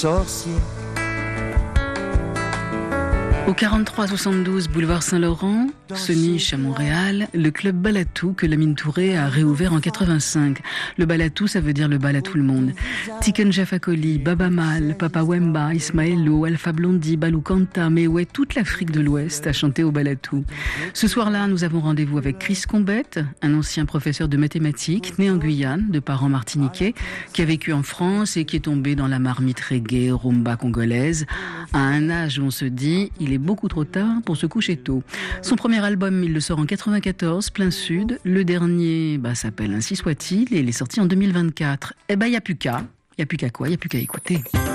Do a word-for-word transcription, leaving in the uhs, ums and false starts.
sorcier. Au quarante-trois soixante-douze boulevard Saint-Laurent, se niche à Montréal le club Balatou que Lamine Touré a réouvert en quatre-vingt-cinq. Le Balatou, ça veut dire le bal à tout le monde. Tiken Jah Fakoly, Baba Mal, Papa Wemba, Ismaëlo, Alpha Blondy, Balou Kanta, mais ouais, toute l'Afrique de l'Ouest a chanté au Balatou. Ce soir-là, nous avons rendez-vous avec Chris Combette, un ancien professeur de mathématiques, né en Guyane, de parents martiniquais, qui a vécu en France et qui est tombé dans la marmite reggae, rumba congolaise, à un âge où on se dit, il est beaucoup trop tard pour se coucher tôt. Son premier album, il le sort en quatre-vingt-quatorze, plein sud. Le dernier, bah, s'appelle Ainsi soit-il et il est sorti en deux mille vingt-quatre. Eh ben, il n'y a plus qu'à. Il n'y a plus qu'à quoi? Il n'y a plus qu'à écouter.